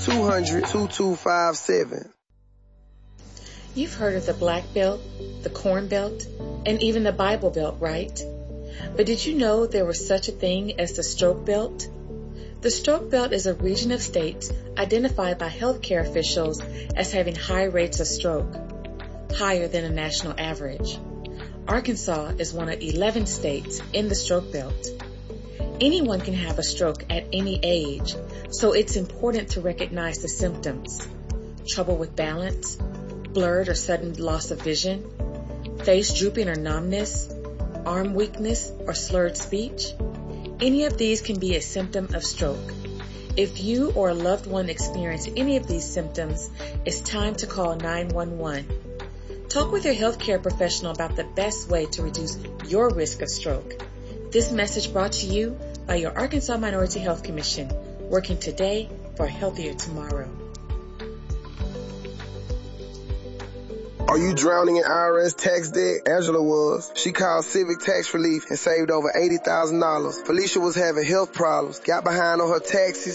1-800-200-2257. You've heard of the Black Belt, the Corn Belt, and even the Bible Belt, right? But did you know there was such a thing as the Stroke Belt? The Stroke Belt is a region of states identified by healthcare officials as having high rates of stroke, higher than a national average. Arkansas is one of 11 states in the Stroke Belt. Anyone can have a stroke at any age, so it's important to recognize the symptoms. Trouble with balance, blurred or sudden loss of vision, face drooping or numbness, arm weakness or slurred speech. Any of these can be a symptom of stroke. If you or a loved one experience any of these symptoms, it's time to call 911. Talk with your healthcare professional about the best way to reduce your risk of stroke. This message brought to you by your Arkansas Minority Health Commission, working today for a healthier tomorrow. Are you drowning in IRS tax debt? Angela was. She called Civic Tax Relief and saved over $80,000. Felicia was having health problems, got behind on her taxes,